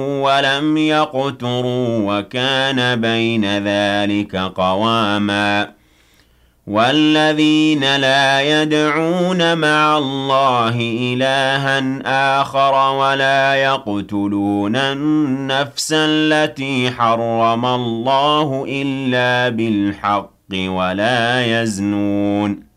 ولم يقتروا وكان بين ذلك قواما والذين لا يدعون مع الله إلها آخر ولا يقتلون النفس التي حرم الله إلا بالحق ولا يزنون